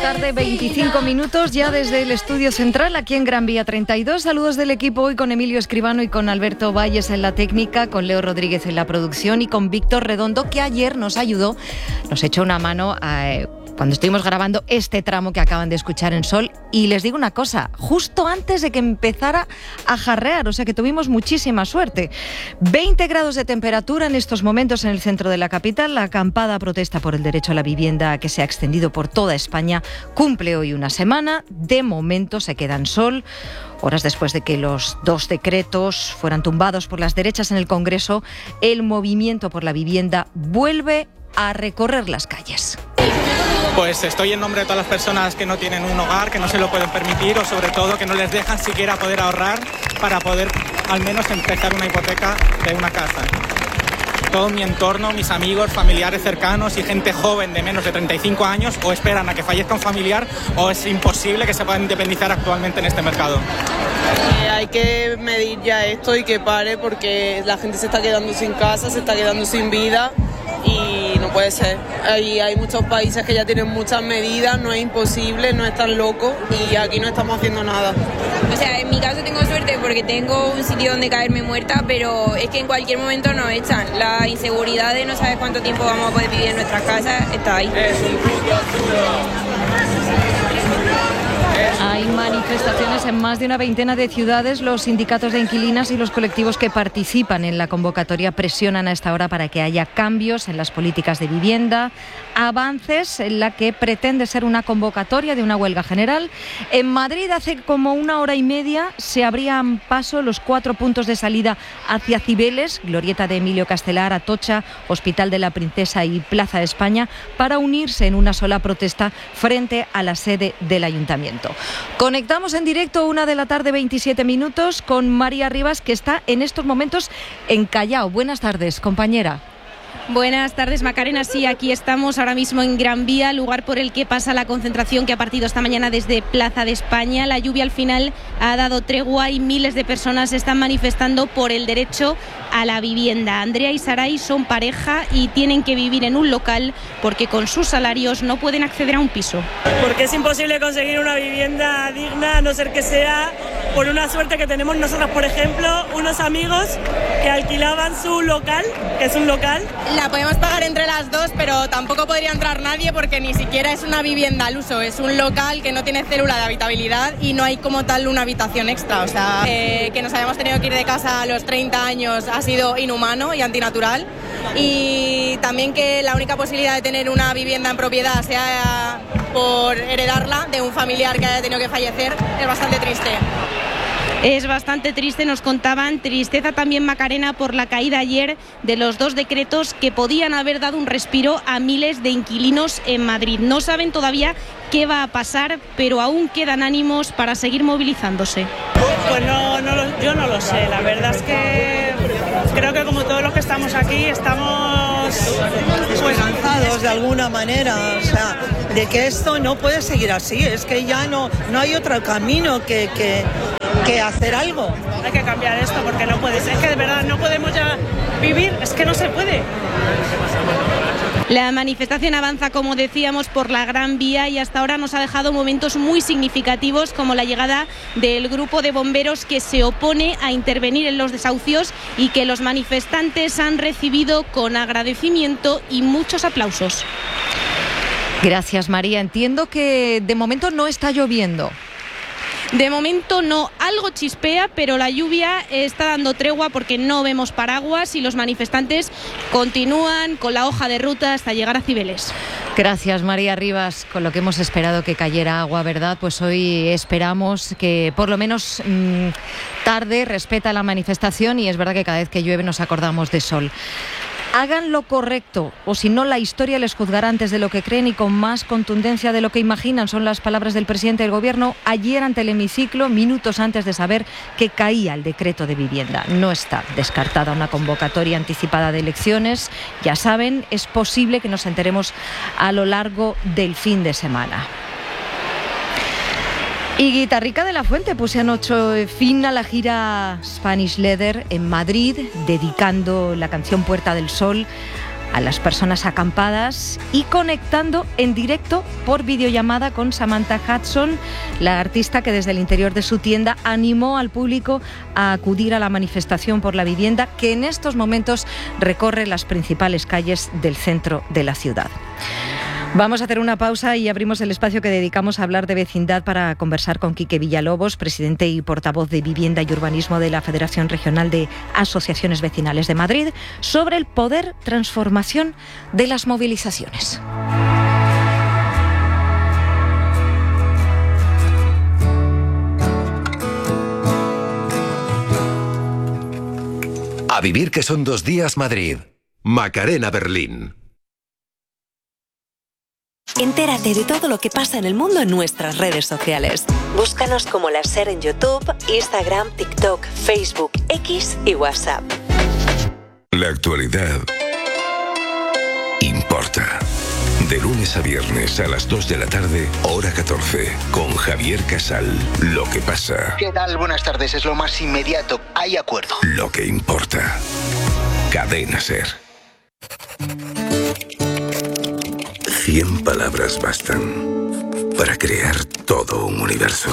tarde, 25 minutos, ya desde el estudio central, aquí en Gran Vía 32. Saludos del equipo hoy con Emilio Escribano y con Alberto Valles en la técnica, con Leo Rodríguez en la producción y con Víctor Redondo, que ayer nos ayudó, nos echó una mano cuando estuvimos grabando este tramo que acaban de escuchar en Sol. Y les digo una cosa, justo antes de que empezara a jarrear, o sea que tuvimos muchísima suerte. 20 grados de temperatura en estos momentos en el centro de la capital. La acampada protesta por el derecho a la vivienda, que se ha extendido por toda España, cumple hoy una semana. De momento se queda en Sol. Horas después de que los 2 decretos fueran tumbados por las derechas en el Congreso, el movimiento por la vivienda vuelve a recorrer las calles. Pues estoy en nombre de todas las personas que no tienen un hogar, que no se lo pueden permitir o sobre todo que no les dejan siquiera poder ahorrar para poder al menos empezar una hipoteca de una casa. Todo mi entorno, mis amigos, familiares cercanos y gente joven de menos de 35 años o esperan a que fallezca un familiar o es imposible que se puedan independizar actualmente en este mercado. Hay que medir ya esto y que pare porque la gente se está quedando sin casa, se está quedando sin vida. Y no puede ser. Hay muchos países que ya tienen muchas medidas, no es imposible, no es tan loco y aquí no estamos haciendo nada. O sea, en mi caso tengo suerte porque tengo un sitio donde caerme muerta, pero es que en cualquier momento nos echan. La inseguridad de no saber cuánto tiempo vamos a poder vivir en nuestras casas está ahí. Hay manifestaciones en más de una veintena de ciudades. Los sindicatos de inquilinas y los colectivos que participan en la convocatoria presionan a esta hora para que haya cambios en las políticas de vivienda, avances en la que pretende ser una convocatoria de una huelga general. En Madrid hace como una hora y media se abrían paso los 4 puntos de salida hacia Cibeles, Glorieta de Emilio Castelar, Atocha, Hospital de la Princesa y Plaza de España, para unirse en una sola protesta frente a la sede del Ayuntamiento. Conectamos en directo 1:27 p.m. con María Rivas, que está en estos momentos en Callao. Buenas tardes, compañera. Buenas tardes, Macarena. Sí, aquí estamos ahora mismo en Gran Vía, lugar por el que pasa la concentración que ha partido esta mañana desde Plaza de España. La lluvia al final ha dado tregua y miles de personas se están manifestando por el derecho a la vivienda. Andrea y Saray son pareja y tienen que vivir en un local porque con sus salarios no pueden acceder a un piso. Porque es imposible conseguir una vivienda digna a no ser que sea por una suerte que tenemos nosotros, por ejemplo, unos amigos que alquilaban su local, que es un local. La podemos pagar entre las dos, pero tampoco podría entrar nadie porque ni siquiera es una vivienda al uso, es un local que no tiene célula de habitabilidad y no hay como tal una habitación extra. O sea, que nos hayamos tenido que ir de casa a los 30 años ha sido inhumano y antinatural. Y también que la única posibilidad de tener una vivienda en propiedad sea por heredarla de un familiar que haya tenido que fallecer es bastante triste. Es bastante triste, nos contaban. Tristeza también, Macarena, por la caída ayer de los 2 decretos que podían haber dado un respiro a miles de inquilinos en Madrid. No saben todavía qué va a pasar, pero aún quedan ánimos para seguir movilizándose. Pues yo no lo sé. La verdad es que creo que como todos los que estamos aquí estamos cansados de alguna manera, o sea, de que esto no puede seguir así. Es que ya no hay otro camino que hacer algo. Hay que cambiar esto porque no puede ser. Es que de verdad no podemos ya vivir, es que no se puede. La manifestación avanza, como decíamos, por la Gran Vía y hasta ahora nos ha dejado momentos muy significativos como la llegada del grupo de bomberos que se opone a intervenir en los desahucios y que los manifestantes han recibido con agradecimiento y muchos aplausos. Gracias, María. Entiendo que de momento no está lloviendo. De momento no, algo chispea, pero la lluvia está dando tregua porque no vemos paraguas y los manifestantes continúan con la hoja de ruta hasta llegar a Cibeles. Gracias, María Rivas. Con lo que hemos esperado que cayera agua, ¿verdad? Pues hoy esperamos que por lo menos tarde respeta la manifestación y es verdad que cada vez que llueve nos acordamos de Sol. Hagan lo correcto, o si no, la historia les juzgará antes de lo que creen y con más contundencia de lo que imaginan. Son las palabras del presidente del Gobierno ayer ante el hemiciclo, minutos antes de saber que caía el decreto de vivienda. No está descartada una convocatoria anticipada de elecciones. Ya saben, es posible que nos enteremos a lo largo del fin de semana. Y Guitarrica de la Fuente puse anoche fin a la gira Spanish Leather en Madrid, dedicando la canción Puerta del Sol a las personas acampadas y conectando en directo por videollamada con Samantha Hudson, la artista que desde el interior de su tienda animó al público a acudir a la manifestación por la vivienda que en estos momentos recorre las principales calles del centro de la ciudad. Vamos a hacer una pausa y abrimos el espacio que dedicamos a hablar de vecindad para conversar con Quique Villalobos, presidente y portavoz de Vivienda y Urbanismo de la Federación Regional de Asociaciones Vecinales de Madrid, sobre el poder transformación de las movilizaciones. A vivir que son 2 días Madrid. Macarena Berlín. Entérate de todo lo que pasa en el mundo en nuestras redes sociales. Búscanos como La SER en YouTube, Instagram, TikTok, Facebook, X y WhatsApp. La actualidad importa. De lunes a viernes a las 2 de la tarde, hora 14, con Javier Casal. Lo que pasa. ¿Qué tal? Buenas tardes. Es lo más inmediato. Hay acuerdo. Lo que importa. Cadena SER. 100 palabras bastan para crear todo un universo.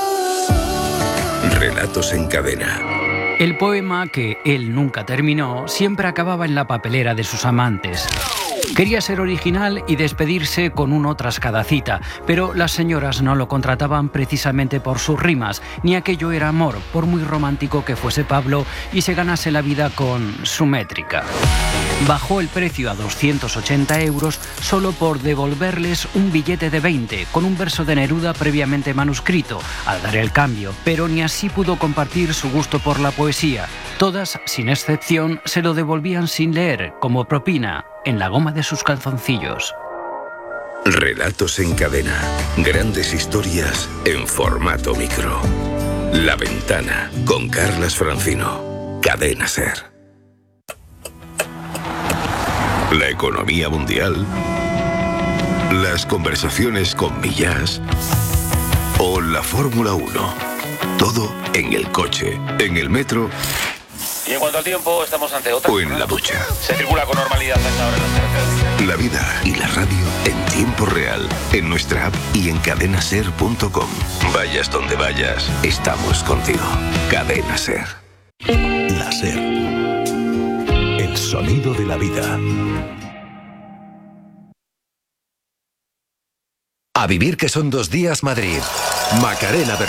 Relatos en cadena. El poema que él nunca terminó siempre acababa en la papelera de sus amantes. Quería ser original y despedirse con uno tras cada cita, pero las señoras no lo contrataban precisamente por sus rimas, ni aquello era amor, por muy romántico que fuese Pablo y se ganase la vida con su métrica. Bajó el precio a 280 euros solo por devolverles un billete de 20 con un verso de Neruda previamente manuscrito, al dar el cambio, pero ni así pudo compartir su gusto por la poesía. Todas, sin excepción, se lo devolvían sin leer, como propina, en la goma de sus calzoncillos. Relatos en cadena. Grandes historias en formato micro. La Ventana, con Carlas Francino. Cadena SER. La economía mundial. Las conversaciones con Millás. O la Fórmula 1. Todo en el coche, en el metro. Y en cuanto al tiempo, estamos ante otra. O en la ducha. Se circula con normalidad hasta ahora en las carreteras. La vida y la radio en tiempo real, en nuestra app y en cadenaser.com. Vayas donde vayas, estamos contigo. Cadena SER. La SER. El sonido de la vida. A vivir que son 2 días Madrid. Macarena Berlín.